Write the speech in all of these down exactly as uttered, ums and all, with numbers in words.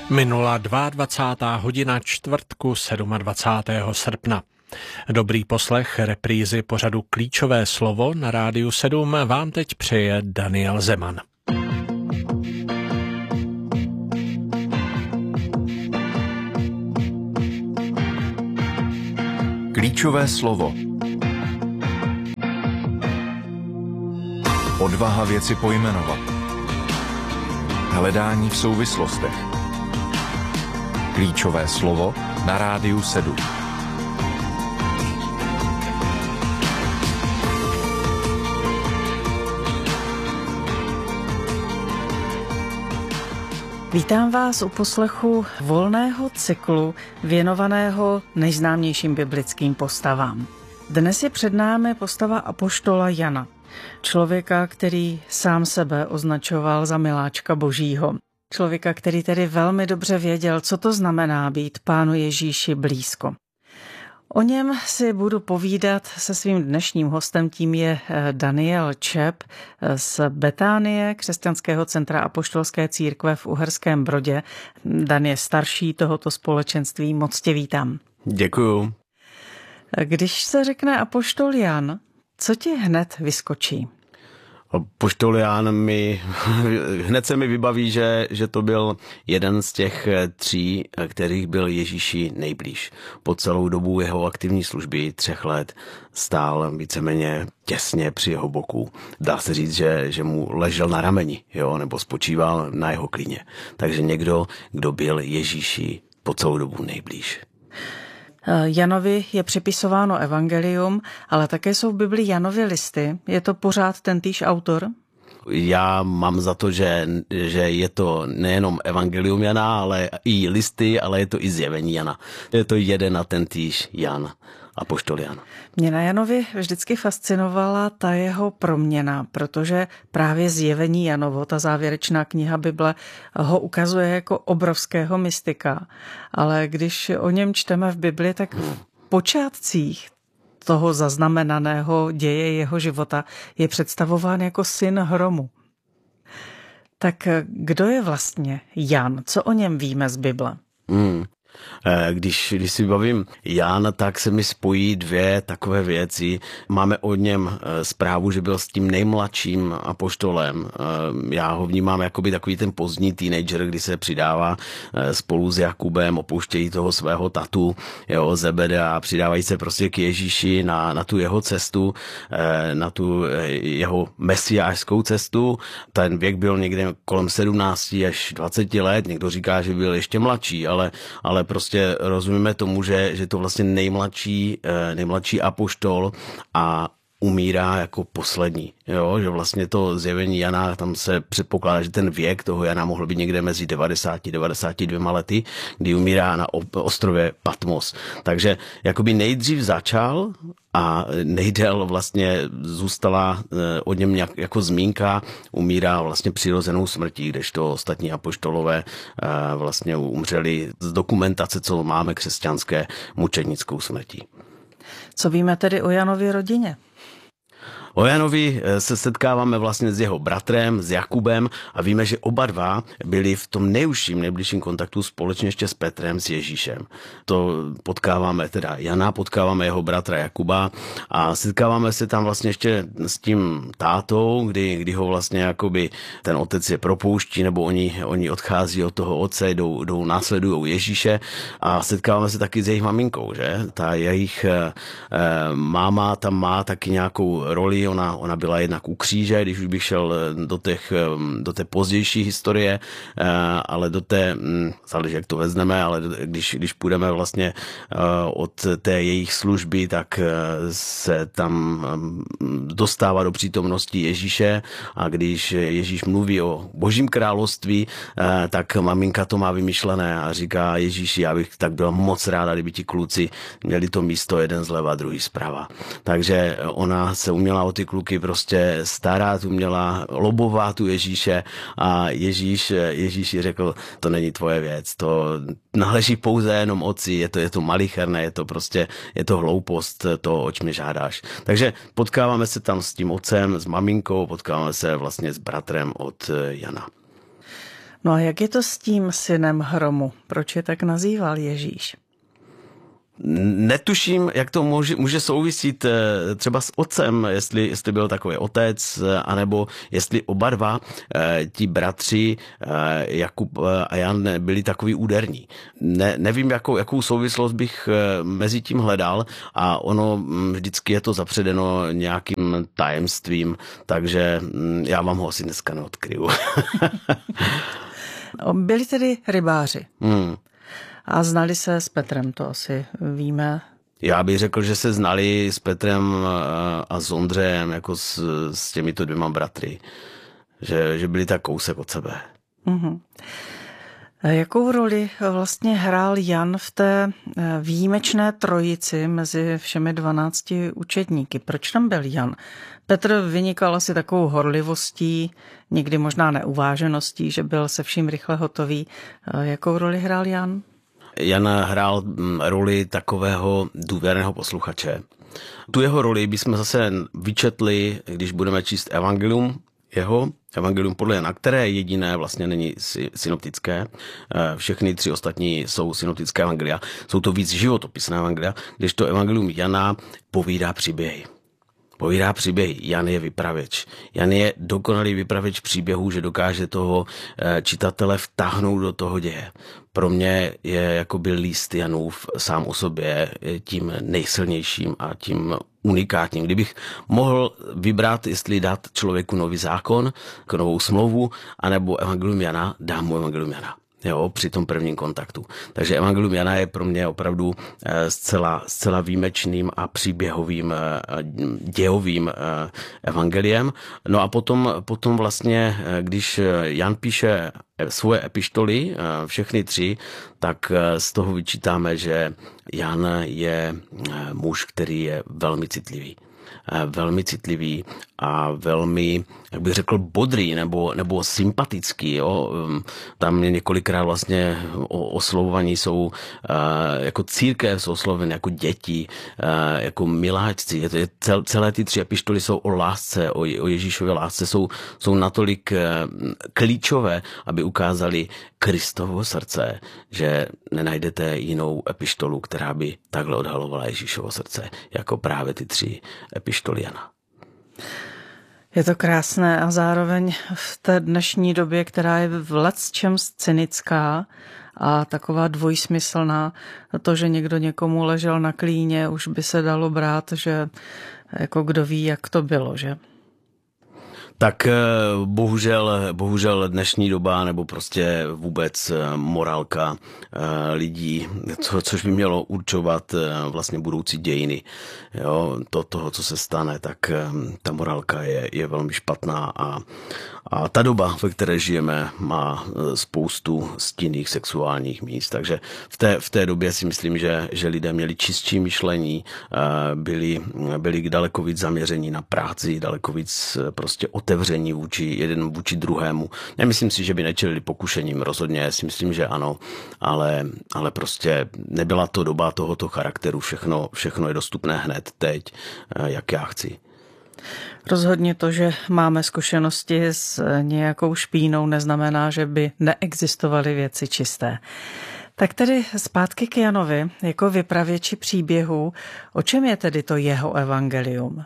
Minula dvacátá druhá hodina čtvrtku dvacátého sedmého srpna. Dobrý poslech reprízy pořadu Klíčové slovo na Rádiu sedm vám teď přeje Daniel Zeman. Klíčové slovo. Odvaha věci pojmenovat. Hledání v souvislostech. Klíčové slovo na Rádiu sedm. Vítám vás u poslechu volného cyklu věnovaného nejznámějším biblickým postavám. Dnes je před námi postava apoštola Jana, člověka, který sám sebe označoval za miláčka Božího. Člověka, který tedy velmi dobře věděl, co to znamená být Pánu Ježíši blízko. O něm si budu povídat se svým dnešním hostem, tím je Daniel Čep z Betánie, Křesťanského centra apoštolské církve v Uherském Brodě. Dan je starší tohoto společenství, moc tě vítám. Děkuju. Když se řekne apoštol Jan, co ti hned vyskočí? Apoštol Jan mi, hned se mi vybaví, že, že to byl jeden z těch tří, kterých byl Ježíši nejblíž. Po celou dobu jeho aktivní služby, třech let, stál víceméně těsně při jeho boku. Dá se říct, že, že mu ležel na rameni, jo, nebo spočíval na jeho klíně. Takže někdo, kdo byl Ježíši po celou dobu nejblíž. Janovi je připisováno evangelium, ale také jsou v Bibli Janovy listy. Je to pořád tentýž autor? Já mám za to, že, že je to nejenom evangelium Jana, ale i listy, ale je to i zjevení Jana. Je to jeden a tentýž Jan, apoštol Jan. Mě na Janovi vždycky fascinovala ta jeho proměna, protože právě zjevení Janovo, ta závěrečná kniha Bible, ho ukazuje jako obrovského mystika. Ale když o něm čteme v Bibli, tak v počátcích toho zaznamenaného děje jeho života je představován jako syn hromu. Tak kdo je vlastně Jan? Co o něm víme z Bible? Hmm. Když, když si bavím Jan, tak se mi spojí dvě takové věci. Máme o něm zprávu, že byl s tím nejmladším apoštolem. Já ho vnímám jakoby takový ten pozdní teenager, kdy se přidává spolu s Jakubem, opouštějí toho svého tatu, jo, Zebedea, a přidávají se prostě k Ježíši na, na tu jeho cestu, na tu jeho mesiášskou cestu. Ten věk byl někde kolem sedmnáct až dvacet let, někdo říká, že byl ještě mladší, ale, ale prostě rozumíme tomu, že, že to vlastně nejmladší, nejmladší apoštol a umírá jako poslední. Jo? Že vlastně to zjevení Jana, tam se předpokládá, že ten věk toho Jana mohl být někde mezi devadesát a devadesát dvěma lety, kdy umírá na ostrově Patmos. Takže jakoby nejdřív začal a nejdél vlastně zůstala od něm nějak, jako zmínka, umírá vlastně přirozenou smrtí, kdežto ostatní apoštolové vlastně umřeli z dokumentace, co máme křesťanské, mučednickou smrtí. Co víme tedy o Janově rodině? O Janovi se setkáváme vlastně s jeho bratrem, s Jakubem a víme, že oba dva byli v tom nejužším, nejbližším kontaktu společně ještě s Petrem, s Ježíšem. To potkáváme teda Jana, potkáváme jeho bratra Jakuba a setkáváme se tam vlastně ještě s tím tátou, kdy, kdy ho vlastně jakoby ten otec je propouští, nebo oni, oni odchází od toho otce, jdou, jdou následujou Ježíše a setkáváme se taky s jejich maminkou, že? Ta jejich eh, máma tam má taky nějakou roli. Ona, ona byla jednak u kříže, když už bych šel do, těch, do té pozdější historie, ale do té, záleží, jak to vezmeme, ale když, když půjdeme vlastně od té jejich služby, tak se tam dostává do přítomnosti Ježíše a když Ježíš mluví o Božím království, tak maminka to má vymyšlené a říká: Ježíši, já bych tak byla moc ráda, kdyby ti kluci měli to místo jeden zleva, druhý zprava. Takže ona se uměla o ty kluky prostě starat, uměla lobovat tu Ježíše a Ježíš, Ježíš jí řekl: to není tvoje věc, to náleží pouze jenom otci, je to, je to malicherné, je to prostě, je to hloupost, to, oč mě žádáš. Takže potkáváme se tam s tím otcem, s maminkou, potkáváme se vlastně s bratrem od Jana. No a jak je to s tím synem hromu? Proč je tak nazýval Ježíš? Netuším, jak to může, může souvisit třeba s otcem, jestli, jestli byl takový otec, anebo jestli oba dva ti bratři Jakub a Jan byli takový úderní. Ne, nevím, jakou, jakou souvislost bych mezi tím hledal a ono vždycky je to zapředeno nějakým tajemstvím, takže já vám ho asi dneska neodkryju. Byli tedy rybáři. Hmm. A znali se s Petrem, to asi víme. Já bych řekl, že se znali s Petrem a s Ondřejem, jako s, s těmito dvěma bratry. Že, že byli tak kousek od sebe. Mm-hmm. Jakou roli vlastně hrál Jan v té výjimečné trojici mezi všemi dvanácti učedníky? Proč tam byl Jan? Petr vynikal asi takovou horlivostí, někdy možná neuvážeností, že byl se vším rychle hotový. Jakou roli hrál Jan? Jan hrál roli takového důvěrného posluchače. Tu jeho roli bychom zase vyčetli, když budeme číst evangelium jeho, evangelium podle Jana, které jediné vlastně není synoptické. Všechny tři ostatní jsou synoptické evangelia. Jsou to víc životopisné evangelia, když to evangelium Jana povídá příběhy. Povídá příběhy. Jan je vypravěč. Jan je dokonalý vypravěč příběhů, že dokáže toho čitatele vtáhnout do toho děje. Pro mě je jakoby list Janův sám o sobě tím nejsilnějším a tím unikátním. Kdybych mohl vybrat, jestli dát člověku nový zákon, novou smlouvu, anebo evangelium Jana, dám mu evangelium Jana. Jo, při tom prvním kontaktu. Takže evangelium Jana je pro mě opravdu zcela, zcela výjimečným a příběhovým, dějovým evangeliem. No a potom, potom vlastně, když Jan píše svoje epištoly, všechny tři, tak z toho vyčítáme, že Jan je muž, který je velmi citlivý. velmi citlivý a velmi, jak bych řekl, bodrý nebo, nebo sympatický. Jo. Tam několikrát vlastně oslovovaní jsou jako církev, jsou osloveny jako děti, jako miláčci. Je to, je cel, celé ty tři epištoly jsou o lásce, o, o Ježíšově lásce, jsou, jsou natolik klíčové, aby ukázali Kristovo srdce, že nenajdete jinou epištolu, která by takhle odhalovala Ježíšovo srdce, jako právě ty tři epištoly Jana. Je to krásné a zároveň v té dnešní době, která je v lecčems cynická a taková dvojsmyslná, to, že někdo někomu ležel na klíně, už by se dalo brát, že jako kdo ví, jak to bylo, že? Tak bohužel, bohužel dnešní doba nebo prostě vůbec morálka lidí, co, což by mělo určovat vlastně budoucí dějiny, jo, to, toho, co se stane, tak ta morálka je, je velmi špatná a, a ta doba, ve které žijeme, má spoustu stinných sexuálních míst, takže v té, v té době si myslím, že, že lidé měli čistší myšlení, byli, byli daleko víc zaměření na práci, daleko víc prostě otevření vůči jeden vůči druhému. Nemyslím si, že by nečelili pokušením, rozhodně si myslím, že ano, ale, ale prostě nebyla to doba tohoto charakteru, všechno, všechno je dostupné hned teď, jak já chci. Rozhodně to, že máme zkušenosti s nějakou špínou, neznamená, že by neexistovaly věci čisté. Tak tedy zpátky k Janovi, jako vypravěči příběhů, o čem je tedy to jeho evangelium?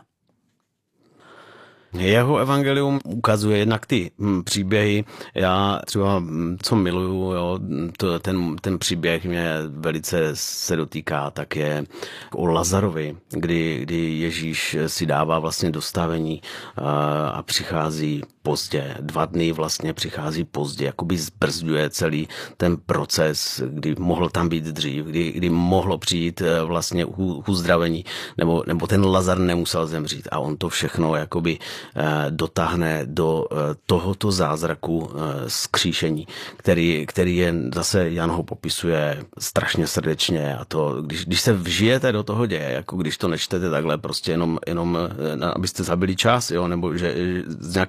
Jeho evangelium ukazuje jednak ty příběhy. Já třeba, co miluju, jo, to, ten, ten příběh mě velice se dotýká, tak je o Lazarovi, kdy, kdy Ježíš si dává vlastně dostavení a přichází pozdě. Dva dny vlastně přichází pozdě, jakoby zbrzduje celý ten proces, kdy mohl tam být dřív, kdy, kdy mohlo přijít vlastně uzdravení, nebo, nebo ten Lazar nemusel zemřít a on to všechno jakoby dotáhne do tohoto zázraku vzkříšení, který, který je, zase Jan ho popisuje strašně srdečně a to, když, když se vžijete do toho děje, jako když to nečtete takhle prostě jenom, jenom abyste zabili čas, jo, nebo že z nějaké nutnosti,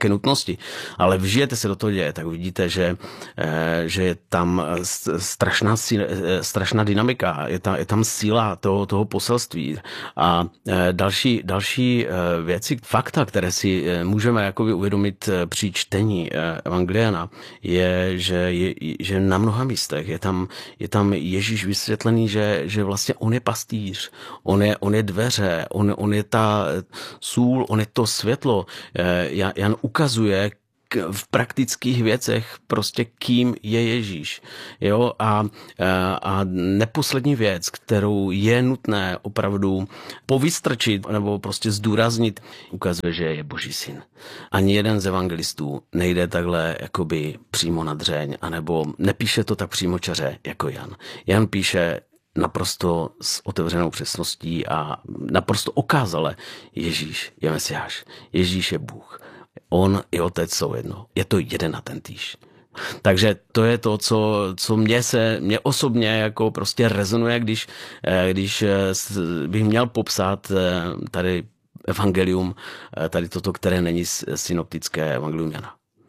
zkušenosti, ale vžijete se do toho děje, tak vidíte, že, že je tam strašná, strašná dynamika, je tam, je tam síla toho, toho poselství. A další, další věci, fakta, které si můžeme jakoby uvědomit při čtení Evangeliana, je, že, je, že na mnoha místech je tam, je tam Ježíš vysvětlený, že, že vlastně on je pastýř, on je, on je dveře, on, on je ta sůl, on je to světlo. Jan ukazuje v praktických věcech prostě kým je Ježíš. Jo? A, a neposlední věc, kterou je nutné opravdu povystrčit nebo prostě zdůraznit, ukazuje, že je Boží syn. Ani jeden z evangelistů nejde takhle jakoby přímo na dřeň, anebo nepíše to tak přímočaře jako Jan. Jan píše naprosto s otevřenou přesností a naprosto okázale Ježíš je Mesiáš. Ježíš je Bůh. On i Otec jsou jedno. Je to jeden a ten týž. Takže to je to, co, co mě se, mě osobně jako prostě rezonuje, když, když bych měl popsat tady evangelium, tady toto, které není synoptické evangelium Jana.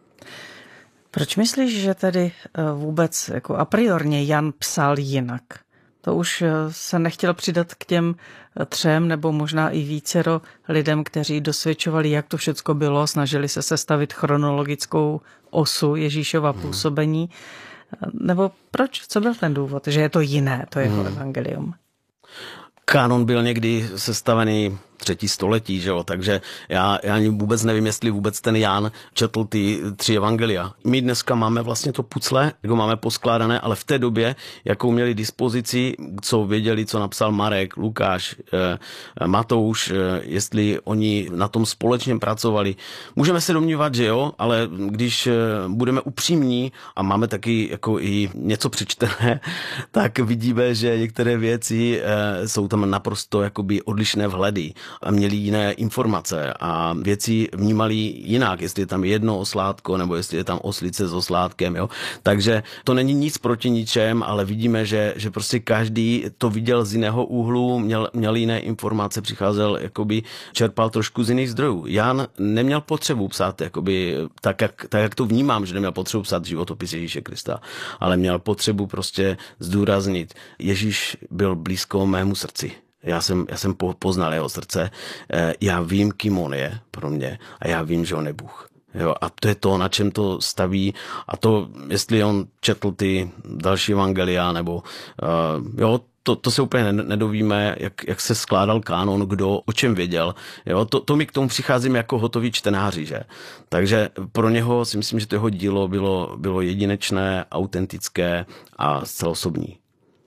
Proč myslíš, že tedy vůbec jako a priorně Jan psal jinak? To už se nechtěl přidat k těm třem nebo možná i vícero lidem, kteří dosvědčovali, jak to všecko bylo, snažili se sestavit chronologickou osu Ježíšova působení. Nebo proč? Co byl ten důvod? Že je to jiné, to jeho hmm. evangelium? Kanon byl někdy sestavený třetí století, že jo? Takže já, já ani vůbec nevím, jestli vůbec ten Jan četl ty tři evangelia. My dneska máme vlastně to pucle, jako máme poskládané, ale v té době, jakou měli dispozici, co věděli, co napsal Marek, Lukáš, eh, Matouš, eh, jestli oni na tom společně pracovali. Můžeme se domnívat, že jo, ale když eh, budeme upřímní a máme taky jako i něco přečtené, tak vidíme, že některé věci eh, jsou tam naprosto jakoby odlišné vhledy a měli jiné informace a věci vnímali jinak, jestli je tam jedno oslátko nebo jestli je tam oslice s oslátkem. Jo? Takže to není nic proti ničem, ale vidíme, že, že prostě každý to viděl z jiného úhlu, měl, měl jiné informace, přicházel, jakoby čerpal trošku z jiných zdrojů. Jan neměl potřebu psát, jakoby, tak, jak, tak jak to vnímám, že neměl potřebu psát životopis Ježíše Krista, ale měl potřebu prostě zdůraznit, Ježíš byl blízko mému srdci. Já jsem, já jsem poznal jeho srdce, já vím, kým on je pro mě a já vím, že on je Bůh. Jo, a to je to, na čem to staví a to, jestli on četl ty další evangelia, nebo uh, jo, to, to se úplně nedovíme, jak, jak se skládal kánon, kdo o čem věděl. Jo, to, to my k tomu přicházíme jako hotoví čtenáři, že? Takže pro něho si myslím, že to jeho dílo bylo, bylo jedinečné, autentické a zcela osobní.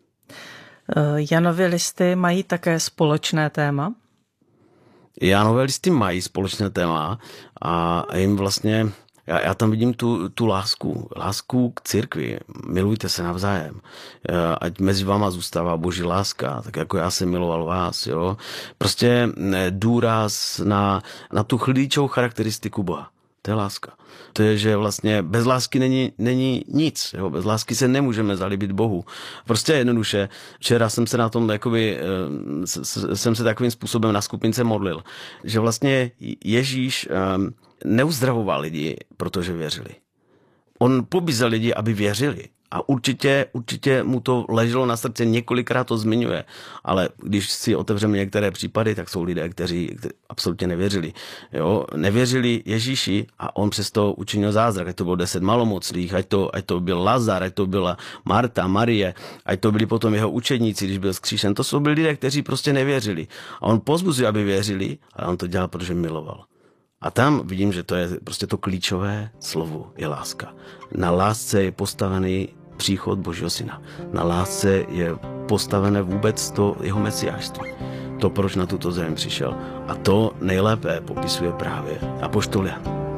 Janovy listy mají také společné téma? Janové listy mají společné téma a jim vlastně, já, já tam vidím tu, tu lásku, lásku k církvi. Milujte se navzájem, ať mezi váma zůstává Boží láska, tak jako já jsem miloval vás. Jo? Prostě důraz na, na tu klíčovou charakteristiku Boha. To je láska. To je, že vlastně bez lásky není, není nic. Jo? Bez lásky se nemůžeme zalíbit Bohu. Prostě jednoduše. Včera jsem se na tom, jakoby, jsem se takovým způsobem na skupince modlil, že vlastně Ježíš neuzdravoval lidi, protože věřili. On pobízel lidi, aby věřili. A určitě, určitě mu to leželo na srdci, několikrát to zmiňuje. Ale když si otevřeme některé případy, tak jsou lidé, kteří, kteří absolutně nevěřili. Jo? Nevěřili Ježíši a on přesto učinil zázrak. Ať to bylo deset malomocných, ať to, ať to byl Lazar, ať to byla Marta, Marie, ať to byli potom jeho učedníci, když byl zkříšen. To jsou byli lidé, kteří prostě nevěřili. A on pozbuzuje, aby věřili, ale on to dělal, protože miloval. A tam vidím, že to je prostě to klíčové slovo, je láska. Na lásce je postavený příchod Božího syna. Na lásce je postavené vůbec to jeho mesiášství. To, proč na tuto zem přišel. A to nejlépe popisuje právě apoštol Jan.